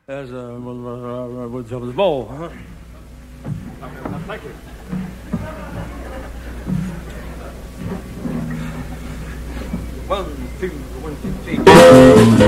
as with the bow. Huh? Thank you. One, two, 1, 2, 3.